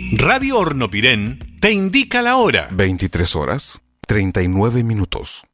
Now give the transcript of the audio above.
Radio Hornopirén te indica la hora. 23 horas, 39 minutos.